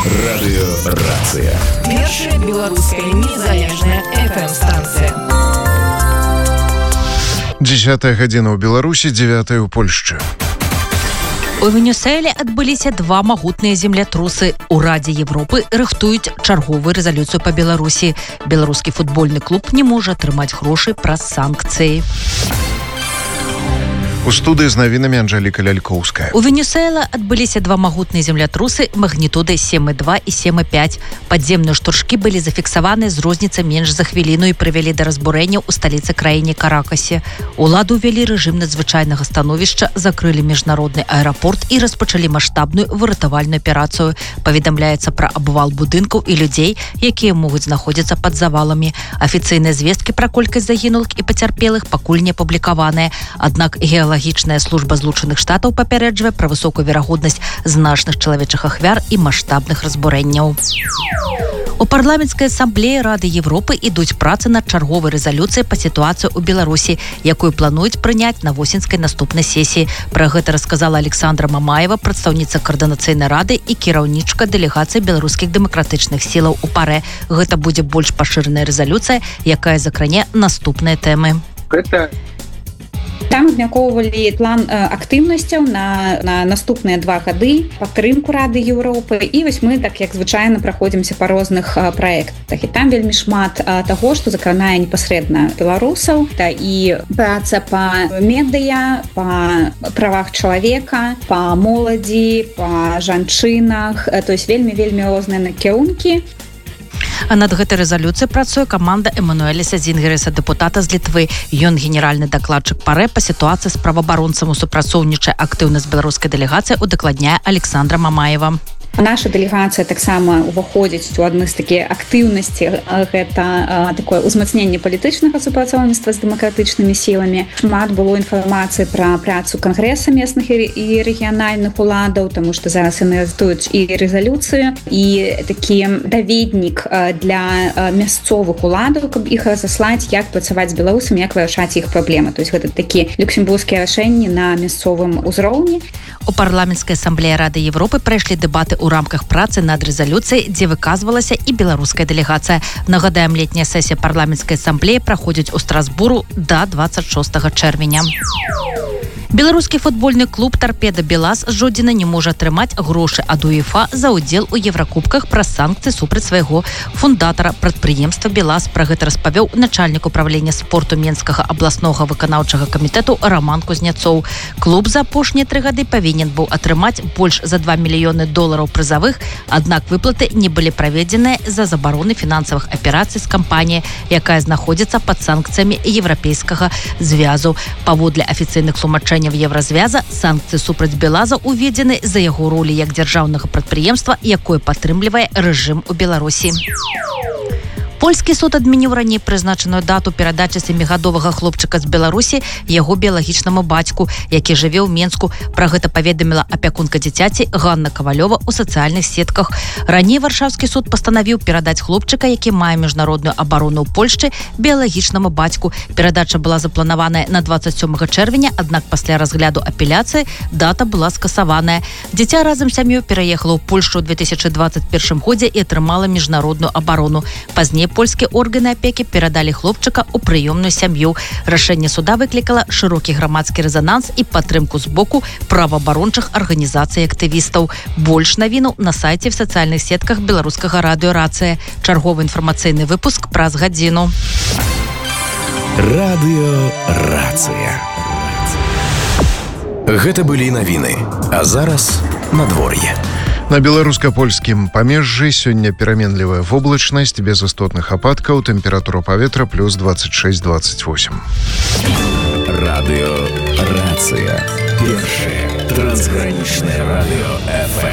Радыёрацыя. Першая беларуская незалежная FM-станцыя. 10 гадзіна ў Беларусі, 9 у Польшчы. У Венесуэле адбыліся два магутныя землятрусы. У Радзе Европы рыхтуюць чарговую рэзалюцыю па Беларусі. Беларускі футбольны клуб не можа атрымаць грошы праз санкцыі. У студыі з навінамі Анжэліка Лялькоўская. У Венесуэле адбыліся два магутныя землятрусы магнітудай 7,2 і 7,5. Падземныя штуршкі былі зафіксаваны з розніцай менш за хвіліну і прывялі да разбурэнняў у сталіцы краіне Каракасе. Улады ўвялі рэжым надзвычайнага становішча, закрылі міжнародны аэрапорт і распачалі маштабную выратавальную аперацыю. Паведамляецца пра абвал будынкаў і людзей, якія могуць знаходзіцца пад заваламі. Афіцыйныя звесткі пра колькасць загінулых і пацярпелых пакуль не апублікаваныя. Аднак Геалагічная служба Злучаных Штатаў папярэджвае пра высокую верагоднасць значных чалавечых ахвяр і маштабных разбурэнняў. У парламенцкай асамблеі Рады Европы ідуць працы над чарговай рэзалюцыяй па сітуацыі ў Беларусі, якую плануюць прыняць на восеньскай наступнай сесіі. Пра гэта расказала Александра Мамаева, прадстаўніца каардынацыйнай рады і кіраўнічка дэлегацыі беларускіх дэмакратычных сілаў у ПАРЭ. Гэта будзе больш пашыраная рэзалюцыя, якая закране наступныя тэмы. Там абмяркоўвалі план актыўнасцяў на наступныя 2 гады, падтрымку Рады Еўропы, і вось мы, так як звычайна, праходзімся па розных праектах. І там вельмі шмат таго, што закранае непасрэдна беларусаў, і праца па медыя, па правах чалавека, па моладзі, па жанчынах, то есть вельмі розныя накірункі. А над гэтай рэзалюцыяй працуе каманда Эмануэляса Зінгерса, дэпутата з Літвы. Ён генеральны дакладчык ПАРЭ па сітуацыі з праваабаронцам, супрацоўнічае актыўна з беларускай дэлегацыяй, удакладняе Александра Мамаева. Наша дэлегацыя таксама ўваходзіць у адны з такія актыўнасці. Гэта такое ўзмацненне палітычнага супрацоўніцтва з дэмакратычнымі сіламі. Шмат было інфармацыі пра працу кангрэса местных і рэгіянальных уладаў, таму што зараз яны рыхтуюць і рэзалюцыю, і такі даведнік для мясцовых уладаў, каб іх разаслаць, як працаваць з беларусамі, як вырашаць іх праблемы. То есть гэта такі люксембургскія рашэнні на мясцовым узроўні. У парламенцкай асамблеі Рады Европы прайшлі дэбаты ў рамках працы над рэзалюцыяй, дзе выказвалася і беларуская дэлегацыя. Нагадаем, летняя сесія парламенцкай асамблеі праходзіць у Страсбуру да 26 чэрвеня. Беларускі футбольны клуб «Торпеда Белаз» жодзіна не можа атрымаць грошы ад УЕФА за ўдзел у Евракубках праз санкцыі супраць свайго фундатара прадпрыемства «Белаз». Пра гэта распавёў начальнік управлення спорту Менскага абласнога выканаўчага камітэту Роман Кузняцоў. Клуб за апошнія 3 гады павінен быў атрымаць больш за $2 мільёны прызавых, аднак выплаты не былі праведзеныя з-за забароны фінансавых аперацый з кампаніяй, якая знаходзіцца пад санкцыямі Еўрапейскага звязу. Паводле афіцыйных тлумачэнняў Евразвяза, санкцыі супраць Белаза уведзены за яго ролі як дзяржаўнага прадпрыемства, якое падтрымлівае рэжым у Беларусі. Польскі суд адмяніў раней прызначаную дату перадачы 7гадовага хлопчыка з Беларусі яго біялагічнаму бацьку, які жыве ў Менску. Пра гэта паведаміла апякунка дзіцяці Ганна Кавалёва ў сацыяльных сетках. Раней варшаўскі суд пастанавіў перадаць хлопчыка, які мае міжнародную абарону ў Польшчы, біялагічнаму бацьку. Перадача была запланаваная на 27 чэрвеня, аднак пасля разгляду апеляцыі дата была скасаваная. Дзіця разам з сям'ёй пераехала ў Польшчу ў 2021 годзе і атрымала міжнародную абарону. Пазней польскія органы апекі перадалі хлопчыка ў прыёмную сям'ю. Рашэнне суда выклікала шырокі грамадскі рэзананс і падтрымку з боку праваабарончых арганізацый і актывістаў. Больш навінаў на сайце в сацыяльных сетках беларускага радыёрацыя. Чарговы інфармацыйны выпуск праз гадзіну. Радыёрацыя. Гэта былі навіны. А зараз надвор'е. На беларуска-польскім памежжы сёння пераменлівая воблачнасць, без істотных ападкаў, тэмпература паветра плюс 26-28. Радыёрацыя. Першае трансгранічнае радыё FM.